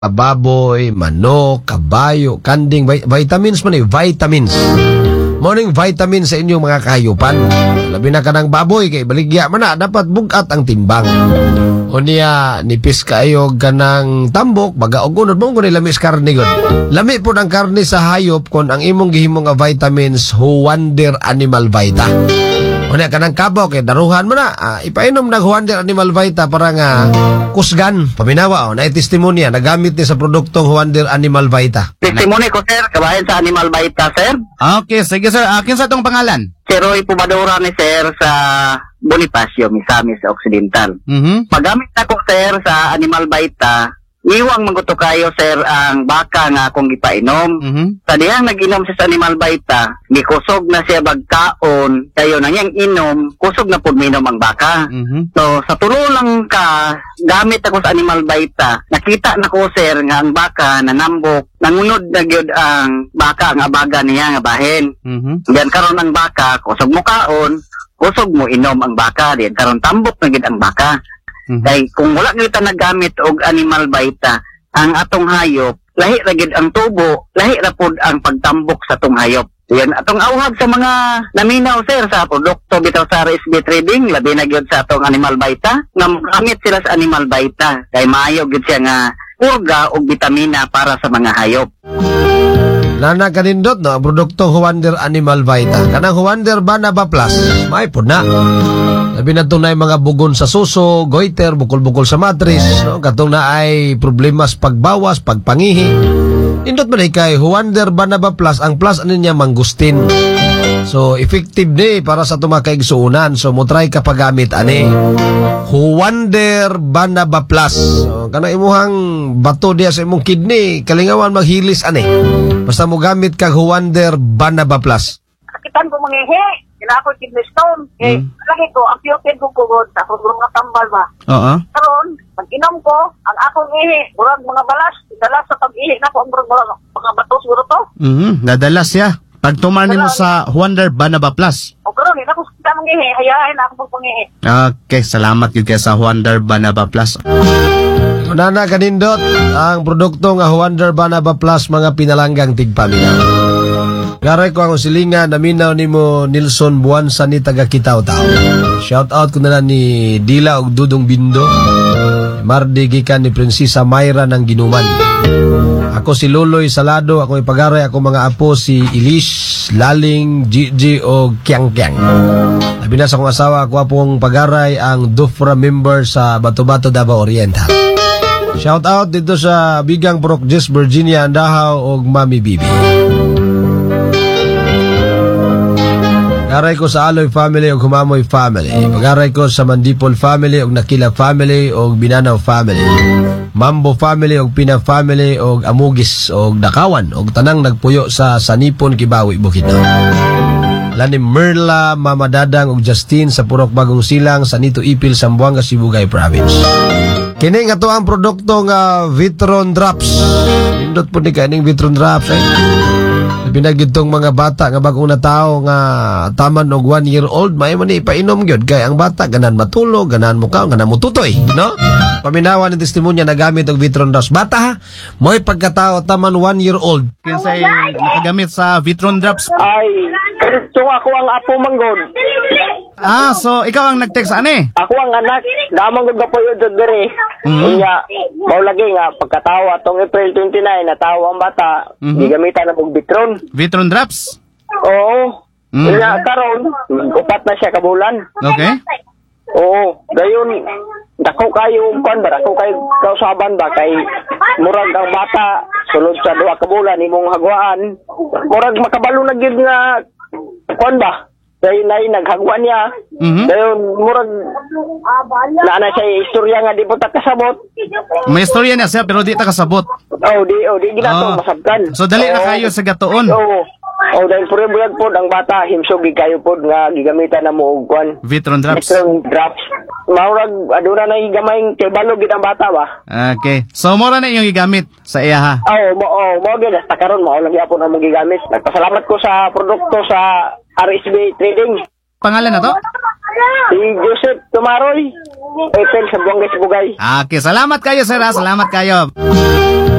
baboy, manok, kabayo, kanding, vitamins man vitamins. Morning vitamin sa inyong mga kahayupan. Labi na ka ng baboy, kay baligya man na, dapat bugat ang timbang. O niya, nipis kayo ka ng tambok, baga og unod mong kung lamis karne god. Lami po ng karne sa hayop kung ang imong gihimong nga vitamins, Wonder Animal Vita. O niya ka ng kabaw, kay daruhan mo na, ipainom ng Wonder Animal Vita para nga kusgan. Paminawa, na testimonya, nagamit ni sa produktong Wonder Animal Vita. Testimony ko, sir, kabayan sa Animal Vita, sir. Okay, sige sir. Akin sa itong pangalan? Si Roy Pumadura ni sir sa Bonifacio, Misamis Occidental. Magamit na ko, sir, sa Animal Vita. Iwang maguto kayo, sir, ang baka nga akong ipainom. Sa dihang nag-inom siya sa Animal Vita, gikusog na siya bagkaon, kayo na niyang inom, kusog na po minom ang baka. So, sa tulo lang ka, gamit ako sa Animal Vita, nakita na ko, sir, nga ang baka nanambok, nangunod na gyud ang baka, ang abaga niya nga bahin. Diyan karon ang baka, kusog mo kaon, kusog mo inom ang baka, diyan karon tambok na gyud ang baka. Kay kung wala kita nagamit og Animal Vita, ang atong hayop, lahi ra gyud ang tubo, lahi ra pod ang pagtambok sa atong hayop. Yan atong awhag sa mga naminaw, sir, sa produkto bitaw sa RSB Trading, labi na gyud sa atong Animal Vita, nga magamit sila sa Animal Vita kay maayo gyud siya nga purga og bitamina para sa mga hayop. Nana kanindot no, ang produktong Wonder Animal Vita. Kanang Wonder Banaba Plus, may po na. Labi na itong na mga bugon sa suso, goiter, bukol-bukol sa matris, no? Katong na ay problema sa pagbawas, pagpangihi. Indot man kay Wonder Banaba Plus, ang plus ano niya mangustin. So, effective ni para sa tumakaigsuunan. So, mo try ka paggamit ani. Wonder Banaba Plus. So, kanang imuhang bato diya sa imong kidney, kalingawan maghilis ani. Basta mo gamit kag Wonder Banaba Plus. Kakitan ko mangihi. Kailangan ko kidney stone. Eh, lagi ko, ang piyopin ko kugod, ako mga tambal ba. Karon, pag-inom ko, ang akong ihi, murag mga balas, dalas sa pag-ihi na ko, ang murag mga bato siguro to. Nadalas siya. Pagtumanin mo sa Wonder Banaba Plus. O karon, hindi ako kita mangihi, hayain na ako pag-pangihi. Okay, salamat yun kaya sa Wonder Banaba Plus. Nana kanindot, ang produkto nga Wonder Banaba Plus, mga pinalanggang tigpaminaw. Garay ko ang usilingan, naminaw ni mo Nilson Buwansa ni taga Kitaw-Taw. Shout out ko na lang ni Dila og Dudong Bindo. Mardi gikan ni Prinsesa Mayra ng Ginuman. Ako si Loloy Salado, ako ipagaray ako mga apo si Elish, Laling, Gigi o Kiang-Kiang. Labi na sa akong asawa, ako apong pagaray ang DUFRA member sa Bato-Bato, Davao Oriental. Shout out dito sa Bigang Procjes, Virginia, Andahaw og Mami Bibi. Pagaray ko sa Aloy family o Humamoy family. Pagaray ko sa Mandipol family o Nakila family o Binanaw family. Mambo family o Pina family o Amugis o Dakawan o tanang nagpuyo sa Sanipon, Kibawi, Bukidnon. Lani Merla, Mama Dadang o Justin sa Purok Bagong Silang, Sanito Ipil, Zamboanga, Sibugay Province. Kini nga to ang produkto nga Vitron Drops. Indot po ni kaning Vitron Drops pinagid tong mga bata nga bagong natao nga taman og 1 year old, may man ipainom gyud kay ang bata ganan matulog, ganan mo kaon, ganan mo tutoy, no? Paminawan ni testimonya nagamit og Vitron Drops. Bata ha, mo'y pagkatao taman 1 year old. Kinsay nakagamit sa Vitron Drops? Ay, so ako ang apo manggod. So ikaw ang nag-text ani? Ako ang anak, damang gud po yun dere. Kaya, mao lagi nga pagkatawa atong April 29 natawa ang bata, gigamitan na og Vitron. Vitron Drops? Oo. Kaya karon, upat na siya kabulan. Okay. Oo, gayon dako kayo kon ba, dako kayo kausaban ba kay murag ang bata sulod sa 2 ka bulan imong hagwaan. Murag makabalo na gyud nga kon ba? Dahil na naghagwan niya. Dahil murag na siya istorya nga di po ta kasabot. May istorya niya siya pero di ta kasabot. Di ginato masabtan. So dali na kayo sa gatuon. Dahil puribuyag po ang bata himsog kayo po nga gigamitan na mo og kwan. Vitron Drops. Vitron Drops. Maurag aduna na higamay kay balog gid ang bata ba. Okay. So mora na yung gigamit sa iya ha. Mo gid hasta karon mao lang gyapon ang gigamit. Nagpasalamat ko sa produkto sa RSB Trading. pangalan na to? Si Joseph Tumaroy. Ethel sa Buangay, Sibugay. Okay, salamat kayo, sir. Salamat kayo.